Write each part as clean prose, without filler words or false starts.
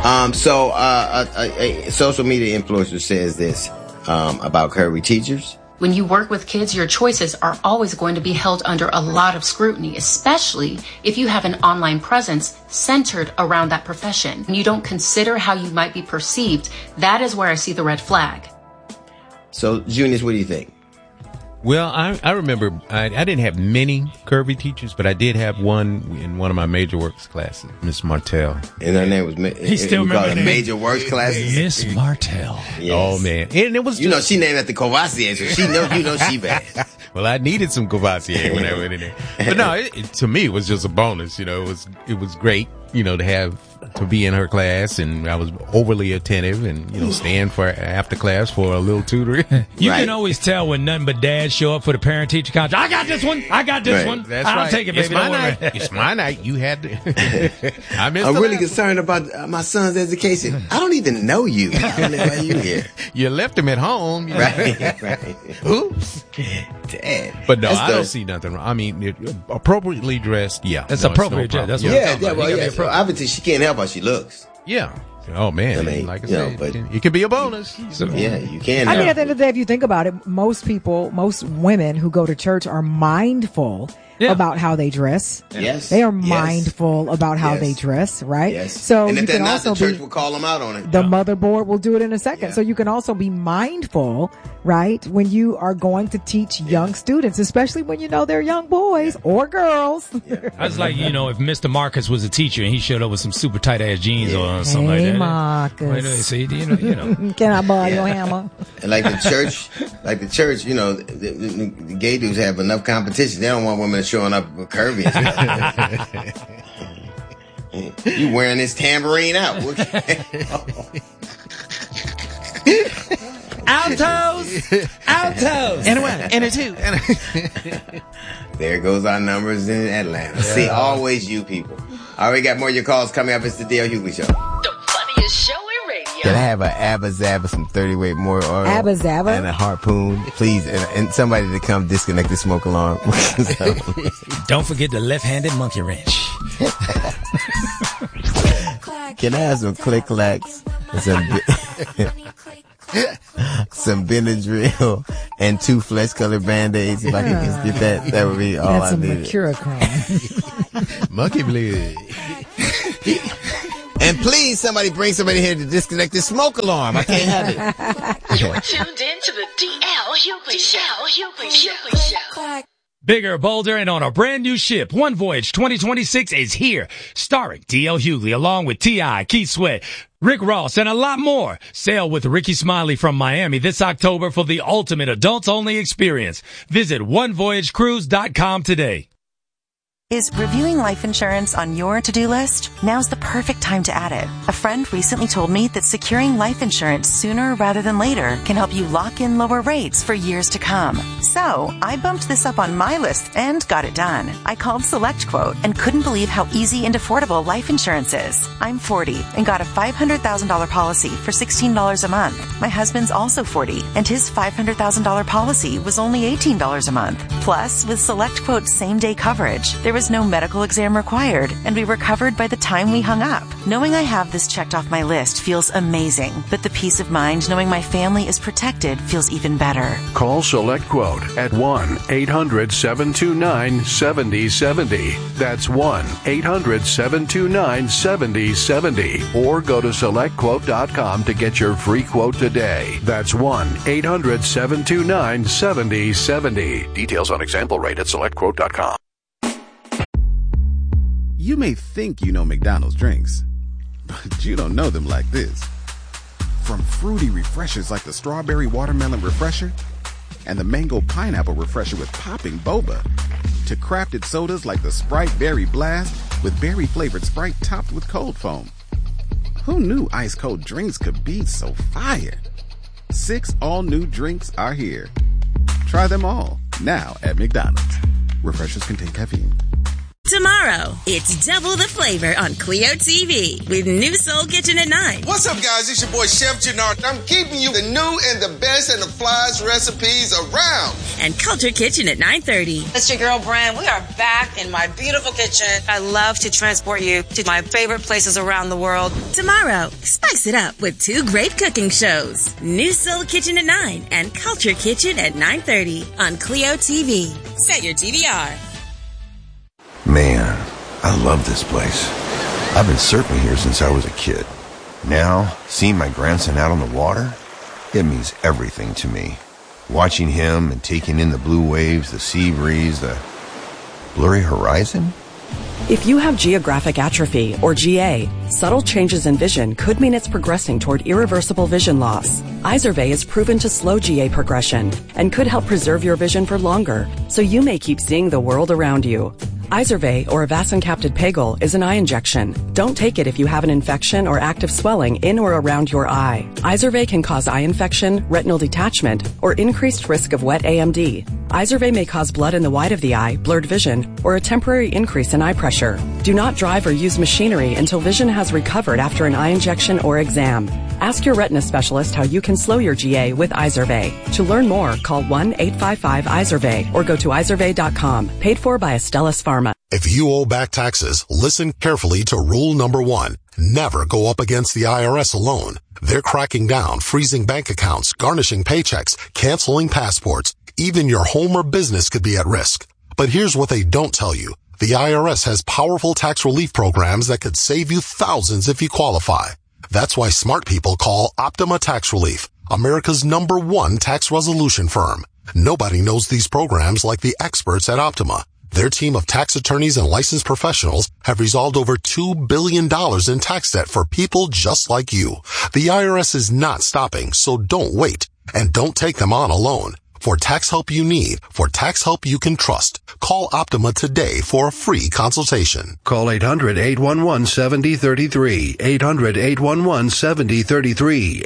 So a social media influencer says this about curvy teachers. When you work with kids, your choices are always going to be held under a lot of scrutiny, especially if you have an online presence centered around that profession. When you don't consider how you might be perceived, that is where I see the red flag. So, Junius, what do you think? Well, I remember I didn't have many curvy teachers, but I did have one in one of my major works classes, Miss Martell. And her name was he still remember it major works classes. Miss Martell. Yes. Oh man, and it was she named after Courvoisier, so she bad. Well, I needed some Courvoisier when I went in there, but no, to me it was just a bonus. It was great. To be in her class, and I was overly attentive and, staying for after class for a little tutoring. You can always tell when nothing but dads show up for the parent-teacher conference. I got this one. That's I'll right. take it, baby. It's my night. It's my night. You had to. I'm really concerned about my son's education. I don't even know you. I don't know why you here. You left him at home. Right. Oops. Dad. But no, I don't see nothing wrong. I mean, appropriately dressed, yeah. That's appropriate dressed. That's what obviously she can't help how she looks. Yeah. Oh man, like I said, but it could be a bonus. So, yeah, you can. I mean, at the end of the day, if you think about it, most women who go to church are mindful about how they dress. Yes. They are mindful about how they dress, right? Yes. So and if you they're can not, also the church will call them out on it. The motherboard will do it in a second. Yeah. So you can also be mindful, right, when you are going to teach young students, especially when you know they're young boys or girls. I was like, if Mr. Marcus was a teacher and he showed up with some super tight ass jeans or something like that. Marcus. See, Can I borrow your hammer? And like the church, the gay dudes have enough competition. They don't want women showing up with curvy. You wearing this tambourine out. Altos. And a one, and a two. There goes our numbers in Atlanta. See, always you people. All right, we got more of your calls coming up. It's the D.L. Hughley Show. The funniest show in radio. Can I have an Abba Zaba, some 30-weight more oil? Abba Zaba? And a harpoon, please. And somebody to come disconnect the smoke alarm. Don't forget the left-handed monkey wrench. Can I have some click-clacks? Some Benadryl and 2 flesh-colored Band-Aids. If I could just get that would be all I needed. That's some Mercurochrome. Monkey blood. And please, somebody bring somebody here to disconnect this smoke alarm. I can't have it. You're tuned in to the D.L. Hughley Show. Bigger, bolder, and on a brand new ship. One Voyage 2026 is here, starring D.L. Hughley along with T.I., Keith Sweat, Rick Ross, and a lot more. Sail with Ricky Smiley from Miami this October for the ultimate adults-only experience. Visit onevoyagecruise.com today. Is reviewing life insurance on your to-do list? Now's the perfect time to add it. A friend recently told me that securing life insurance sooner rather than later can help you lock in lower rates for years to come. So, I bumped this up on my list and got it done. I called SelectQuote and couldn't believe how easy and affordable life insurance is. I'm 40 and got a $500,000 policy for $16 a month. My husband's also 40 and his $500,000 policy was only $18 a month. Plus, with SelectQuote's same-day coverage, there was no medical exam required, and we were covered by the time we hung up. Knowing I have this checked off my list feels amazing, but the peace of mind knowing my family is protected feels even better. Call SelectQuote at 1-800-729-7070. That's 1-800-729-7070. Or go to SelectQuote.com to get your free quote today. That's 1-800-729-7070. Details on example rate at SelectQuote.com. You may think you know McDonald's drinks, but you don't know them like this. From fruity refreshers like the Strawberry Watermelon Refresher and the Mango Pineapple Refresher with popping boba, to crafted sodas like the Sprite Berry Blast with berry-flavored Sprite topped with cold foam. Who knew ice-cold drinks could be so fire? 6 all-new drinks are here. Try them all, now at McDonald's. Refreshers contain caffeine. Tomorrow, it's double the flavor on Clio TV with New Soul Kitchen at 9. What's up, guys? It's your boy, Chef Gennard. I'm keeping you the new and the best and the flyest recipes around. And Culture Kitchen at 9:30. It's your girl, Brand. We are back in my beautiful kitchen. I love to transport you to my favorite places around the world. Tomorrow, spice it up with 2 great cooking shows. New Soul Kitchen at 9 and Culture Kitchen at 9:30 on Clio TV. Set your DVR. Man, I love this place. I've been surfing here since I was a kid. Now, seeing my grandson out on the water, it means everything to me. Watching him and taking in the blue waves, the sea breeze, the blurry horizon. If you have geographic atrophy, or GA, subtle changes in vision could mean it's progressing toward irreversible vision loss. Izervay is proven to slow GA progression and could help preserve your vision for longer, so you may keep seeing the world around you. Izervay, or avacincaptad pegol, is an eye injection. Don't take it if you have an infection or active swelling in or around your eye. Izervay can cause eye infection, retinal detachment, or increased risk of wet AMD. Izervay may cause blood in the white of the eye, blurred vision, or a temporary increase in eye pressure. Do not drive or use machinery until vision has recovered after an eye injection or exam. Ask your retina specialist how you can slow your GA with Izervay. To learn more, call 1-855-IZERVAY or go to izervay.com. Paid for by Astellas Pharma. If you owe back taxes, listen carefully to rule number 1. Never go up against the IRS alone. They're cracking down, freezing bank accounts, garnishing paychecks, canceling passports. Even your home or business could be at risk. But here's what they don't tell you. The IRS has powerful tax relief programs that could save you thousands if you qualify. That's why smart people call Optima Tax Relief, America's #1 tax resolution firm. Nobody knows these programs like the experts at Optima. Their team of tax attorneys and licensed professionals have resolved over $2 billion in tax debt for people just like you. The IRS is not stopping, so don't wait. And don't take them on alone. For tax help you need, for tax help you can trust, call Optima today for a free consultation. Call 800-811-7033. 800-811-7033.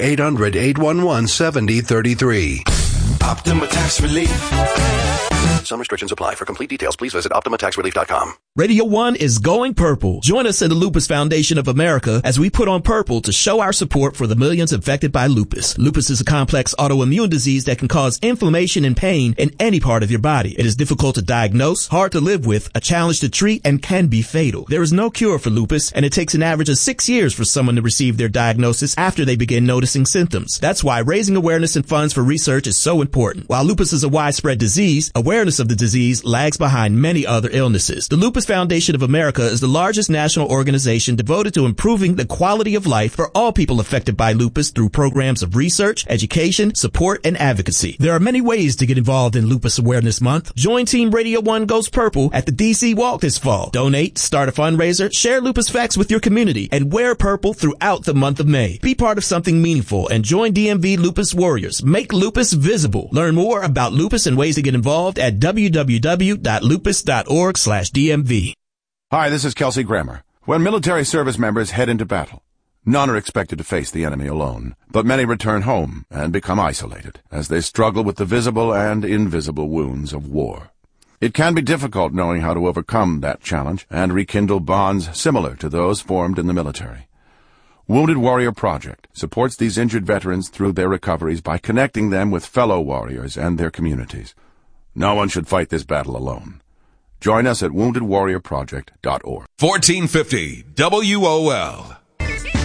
800-811-7033. Optima Tax Relief. Some restrictions apply. For complete details, please visit OptimaTaxRelief.com. Radio 1 is going purple. Join us in the Lupus Foundation of America as we put on purple to show our support for the millions affected by lupus. Lupus is a complex autoimmune disease that can cause inflammation and pain in any part of your body. It is difficult to diagnose, hard to live with, a challenge to treat, and can be fatal. There is no cure for lupus, and it takes an average of 6 years for someone to receive their diagnosis after they begin noticing symptoms. That's why raising awareness and funds for research is so important. While lupus is a widespread disease, awareness of the disease lags behind many other illnesses. The Lupus Foundation of America is the largest national organization devoted to improving the quality of life for all people affected by lupus through programs of research, education, support, and advocacy. There are many ways to get involved in Lupus Awareness Month. Join Team Radio 1 Goes Purple at the DC Walk this fall. Donate, start a fundraiser, share lupus facts with your community, and wear purple throughout the month of May. Be part of something meaningful and join DMV Lupus Warriors. Make lupus visible. Learn more about lupus and ways to get involved at www.lupus.org/DMV. Hi, this is Kelsey Grammer. When military service members head into battle, none are expected to face the enemy alone, but many return home and become isolated as they struggle with the visible and invisible wounds of war. It can be difficult knowing how to overcome that challenge and rekindle bonds similar to those formed in the military. Wounded Warrior Project supports these injured veterans through their recoveries by connecting them with fellow warriors and their communities. No one should fight this battle alone. Join us at woundedwarriorproject.org. 1450 WOL.